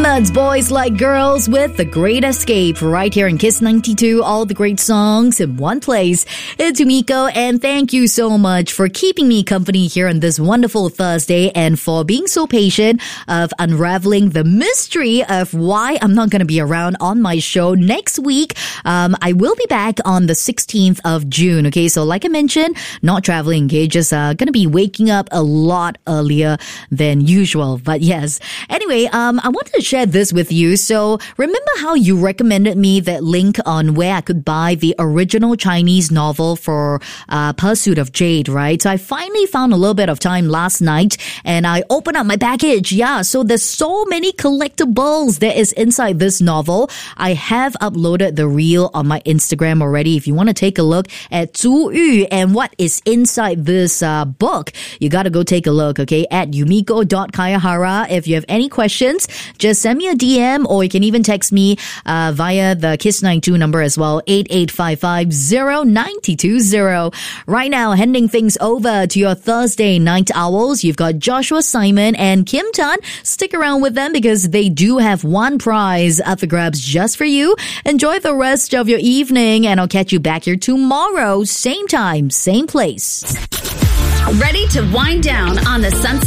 It's Boys Like Girls with The Great Escape right here in Kiss 92. All the great songs in one place. It's Umiko, and thank you so much for keeping me company here on this wonderful Thursday and for being so patient of unraveling the mystery of why I'm not going to be around on my show next week. I will be back on the 16th of June. Okay, so like I mentioned, not traveling, okay, just going to be waking up a lot earlier than usual. But yes, anyway, I wanted to share this with you. So remember how you recommended me that link on where I could buy the original Chinese novel for Pursuit of Jade, right? So I finally found a little bit of time last night and I opened up my package. Yeah, so there's so many collectibles that is inside this novel. I have uploaded the reel on my Instagram already. If you want to take a look at Zhu Yu and what is inside this book, you got to go take a look, okay, at yumiko.kayahara. If you have any questions, just send me a DM or you can even text me via the Kiss 92 number as well, 8855-0920. Right now, handing things over to your Thursday night owls. You've got Joshua Simon and Kim Tan. Stick around with them because they do have one prize up for grabs just for you. Enjoy the rest of your evening and I'll catch you back here tomorrow, same time, same place. Ready to wind down on the Sunset